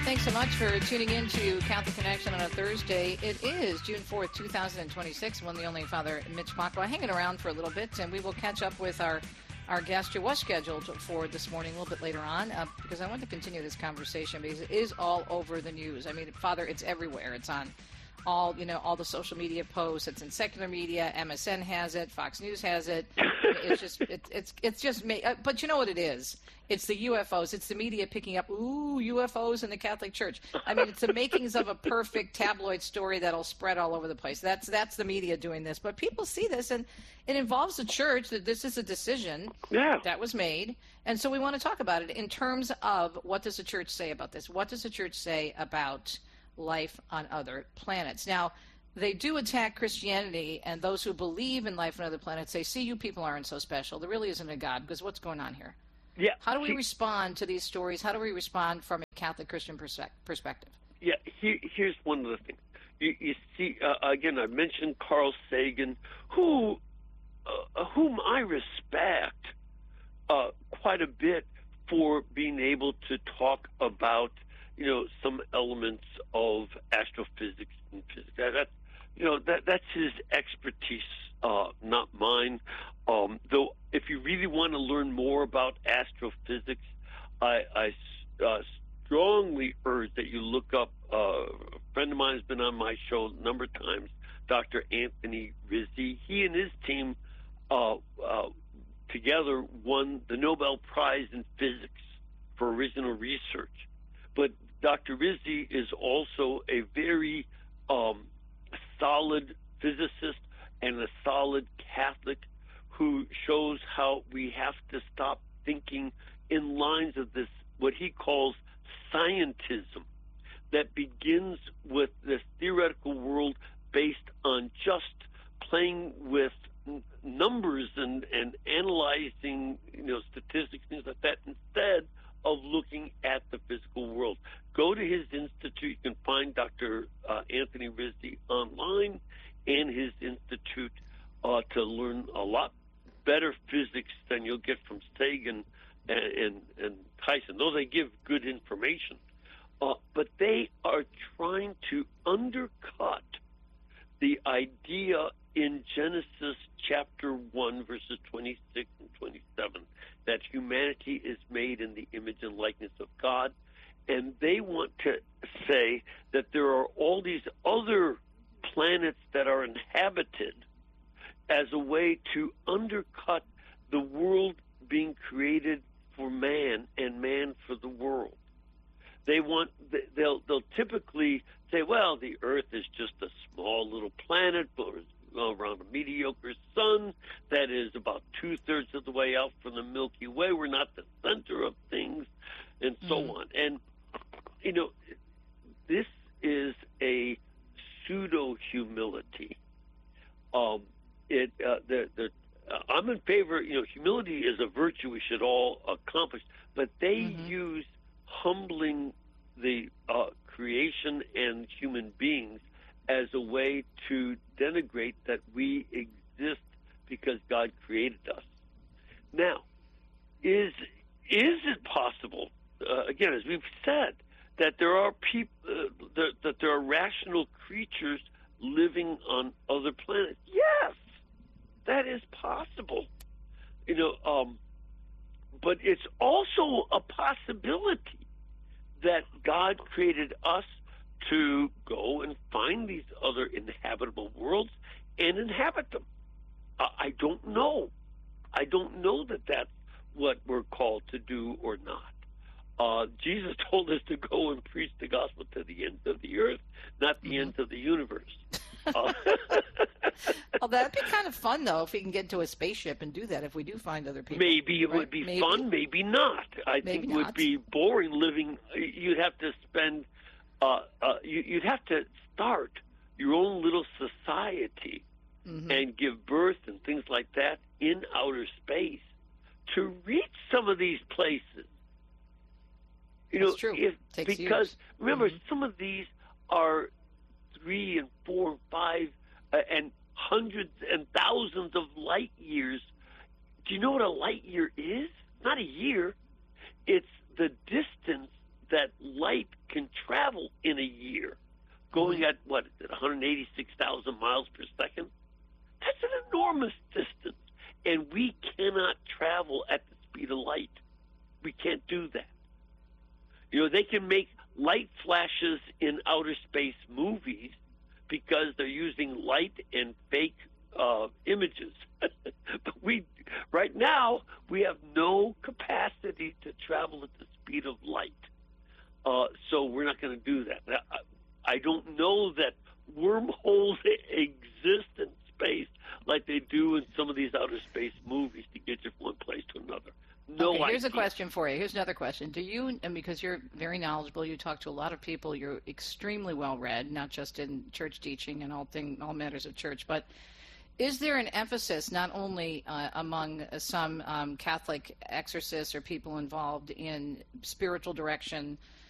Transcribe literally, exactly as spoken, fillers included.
thanks so much for tuning in to Catholic Connection on a Thursday. It is June fourth, two thousand twenty-six. One, the only Father Mitch Pacwa hanging around for a little bit, and we will catch up with our, our guest who was scheduled for this morning a little bit later on, uh, because I want to continue this conversation because it is all over the news. I mean, Father, it's everywhere. It's on all, you know, all the social media posts. It's in secular media. M S N has it. Fox News has it. It's just, it, it's, it's just, uh, but you know what it is? It's the U F Os. It's the media picking up, ooh, U F Os in the Catholic Church. I mean, it's the makings of a perfect tabloid story that'll spread all over the place. That's that's the media doing this. But people see this, and it involves the church, that this is a decision yeah. that was made. And so we want to talk about it in terms of what does the church say about this? What does the church say about life on other planets? Now, they do attack Christianity, and those who believe in life on other planets say, see, you people aren't so special. There really isn't a God, because what's going on here? Yeah. How do we he, respond to these stories? How do we respond from a Catholic Christian perspe- perspective? Yeah, he, here's one of the things. You, you see, uh, again, I mentioned Carl Sagan, who, uh, whom I respect uh, quite a bit for being able to talk about, you know, some elements of astrophysics and physics. That, that you know, that that's his expertise, uh, not mine. Um, though, if you really want to learn more about astrophysics, I, I uh, strongly urge that you look up. Uh, a friend of mine has been on my show a number of times, Doctor Anthony Rizzi. He and his team uh, uh, together won the Nobel Prize in Physics for original research. But Doctor Rizzi is also a very um, solid physicist and a solid Catholic who shows how we have to stop thinking in lines of this, what he calls scientism, that begins with this theoretical world based on just playing with n- numbers and, and analyzing, you know, statistics, things like that, instead of looking at the physical world. Go to his institute. You can find Doctor Uh, Anthony Rizzi online and his institute uh, to learn a lot better physics than you'll get from Sagan and, and, and Tyson, though they give good information. Uh, but they are trying to undercut the idea in Genesis chapter one, verses twenty-six and twenty-seven, that humanity is made in the image and likeness of God. And they want to say that there are all these other planets that are inhabited as a way to undercut the world being created for man and man for the world. They want, they'll, they'll typically say, well, the Earth is just a small little planet around a mediocre sun that is about two-thirds of the way out from the Milky Way. We're not the center of things, and so mm. on. And, you know, this is a pseudo-humility. Um, it, uh, the, the, uh, I'm in favor, you know, humility is a virtue we should all accomplish, but they mm-hmm. use humbling the uh, creation and human beings as a way to denigrate that we exist because God created us. Now, is is it possible, uh, again, as we've said, that there are people, uh, that, that there are rational creatures living on other planets? Yes, that is possible. You know, um, but it's also a possibility that God created us to go and find these other inhabitable worlds and inhabit them. Uh, I don't know. I don't know that that's what we're called to do or not. Uh, Jesus told us to go and preach the gospel to the ends of the earth, not the mm-hmm. ends of the universe. Uh, well, that'd be kind of fun, though, if we can get into a spaceship and do that, if we do find other people. Maybe it right? would be maybe. fun, maybe not. I maybe think it not. would be boring living. You'd have to spend, uh, uh, you, you'd have to start your own little society mm-hmm. and give birth and things like that in outer space to reach some of these places. You That's know, true. If, Takes because years. remember, mm-hmm. some of these are three and four and five uh, and hundreds and thousands of light years. Do you know what a light year is? Not a year. It's the distance that light can going at, what is it, one hundred eighty-six thousand miles per second? That's an enormous distance. And we cannot travel at the speed of light. We can't do that. You know, they can make light flashes in outer space movies because they're using light and fake uh, images. But we, right now, we have no capacity to travel at the speed of light. Uh, so we're not going to do that. I, I don't know that wormholes exist in space like they do in some of these outer space movies to get you from one place to another. No okay, here's idea. a question for you. Here's another question. Do you, and because you're very knowledgeable, you talk to a lot of people, you're extremely well-read, not just in church teaching and all thing, all matters of church, but is there an emphasis not only uh, among some um, Catholic exorcists or people involved in spiritual direction